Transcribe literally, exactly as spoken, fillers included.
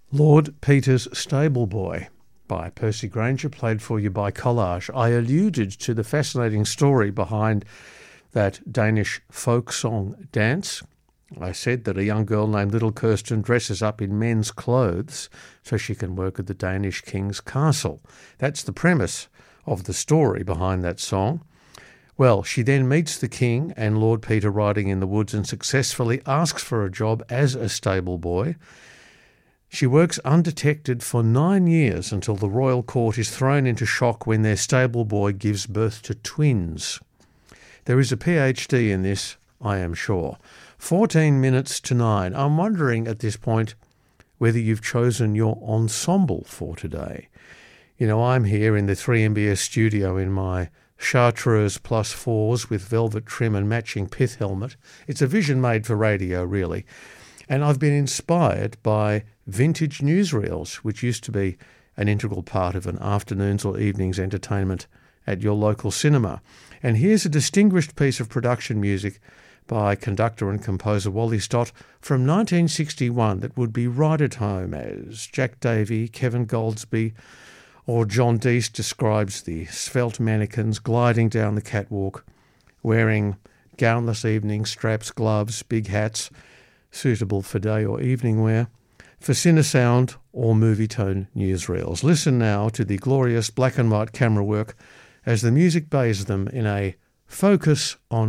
Lord Peter's Stable Boy by Percy Grainger, played for you by Collage. I alluded to the fascinating story behind that Danish folk song dance. I said that a young girl named Little Kirsten dresses up in men's clothes so she can work at the Danish king's castle. That's the premise of the story behind that song. Well, she then meets the king and Lord Peter riding in the woods and successfully asks for a job as a stable boy. She works undetected for nine years until the royal court is thrown into shock when their stable boy gives birth to twins. There is a PhD in this, I am sure. fourteen minutes to nine. I'm wondering at this point whether you've chosen your ensemble for today. You know, I'm here in the three M B S studio in my Chartreuse plus fours with velvet trim and matching pith helmet. It's a vision made for radio, really. And I've been inspired by vintage newsreels, which used to be an integral part of an afternoon's or evening's entertainment at your local cinema. And here's a distinguished piece of production music by conductor and composer Wally Stott from nineteen sixty-one that would be right at home as Jack Davey, Kevin Goldsby, or John Deese describes the svelte mannequins gliding down the catwalk, wearing gownless evening straps, gloves, big hats, suitable for day or evening wear, for Cinesound or Movietone newsreels. Listen now to the glorious black and white camera work as the music bathes them in a focus on